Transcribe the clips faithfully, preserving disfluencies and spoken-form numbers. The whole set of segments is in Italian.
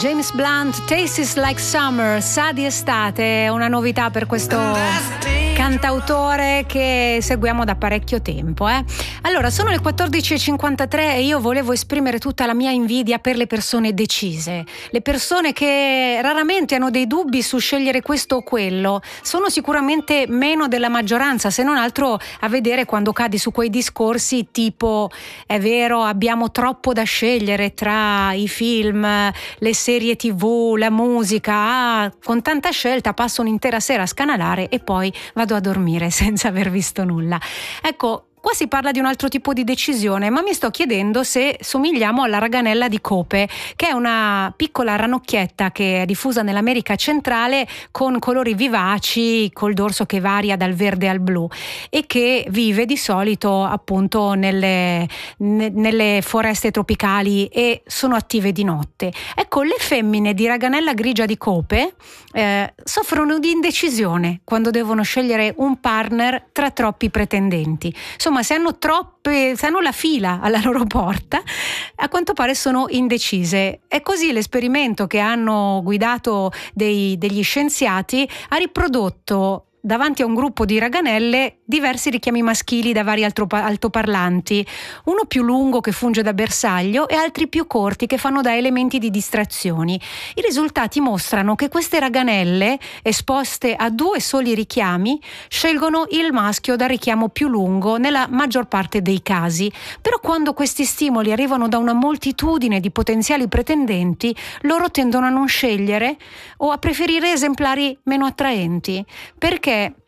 James Blunt, Tastes Like Summer, sa di estate, una novità per questo cantautore che seguiamo da parecchio tempo. Eh? Allora, sono le quattordici e cinquantatré e io volevo esprimere tutta la mia invidia per le persone decise, le persone che raramente hanno dei dubbi su scegliere questo o quello. Sono sicuramente meno della maggioranza, se non altro a vedere quando cadi su quei discorsi tipo è vero, abbiamo troppo da scegliere tra i film, le serie tv, la musica, ah, con tanta scelta passo un'intera sera a scanalare e poi vado a dormire senza aver visto nulla. Ecco, qua si parla di un altro tipo di decisione, ma mi sto chiedendo se somigliamo alla raganella di Cope, che è una piccola ranocchietta che è diffusa nell'America centrale con colori vivaci, col dorso che varia dal verde al blu e che vive di solito appunto nelle, ne, nelle foreste tropicali e sono attive di notte. Ecco, le femmine di raganella grigia di Cope eh, soffrono di indecisione quando devono scegliere un partner tra troppi pretendenti. Insomma, se hanno troppe, se hanno la fila alla loro porta, a quanto pare sono indecise. È così l'esperimento che hanno guidato dei, degli scienziati ha riprodotto davanti a un gruppo di raganelle diversi richiami maschili da vari altoparlanti, uno più lungo che funge da bersaglio e altri più corti che fanno da elementi di distrazioni. I risultati mostrano che queste raganelle, esposte a due soli richiami, scelgono il maschio da richiamo più lungo nella maggior parte dei casi. Però quando questi stimoli arrivano da una moltitudine di potenziali pretendenti, loro tendono a non scegliere o a preferire esemplari meno attraenti. Perché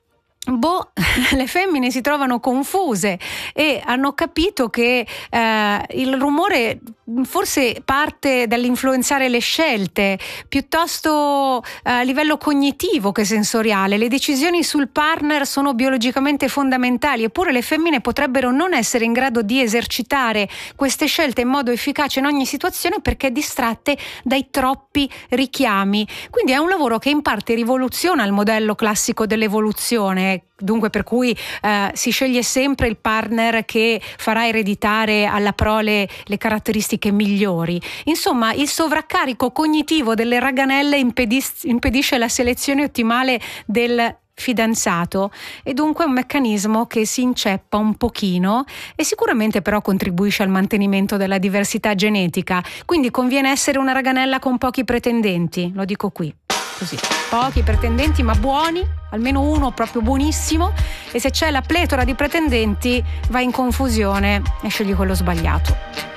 Boh, le femmine si trovano confuse e hanno capito che eh, il rumore forse parte dall'influenzare le scelte, piuttosto eh, a livello cognitivo che sensoriale. Le decisioni sul partner sono biologicamente fondamentali, eppure le femmine potrebbero non essere in grado di esercitare queste scelte in modo efficace in ogni situazione perché distratte dai troppi richiami. Quindi è un lavoro che in parte rivoluziona il modello classico dell'evoluzione, dunque per cui eh, si sceglie sempre il partner che farà ereditare alla prole le caratteristiche migliori. Insomma, il sovraccarico cognitivo delle raganelle impedis- impedisce la selezione ottimale del fidanzato e dunque è un meccanismo che si inceppa un pochino e sicuramente però contribuisce al mantenimento della diversità genetica. Quindi conviene essere una raganella con pochi pretendenti, lo dico qui. Così, pochi pretendenti ma buoni, almeno uno proprio buonissimo, e se c'è la pletora di pretendenti vai in confusione e scegli quello sbagliato.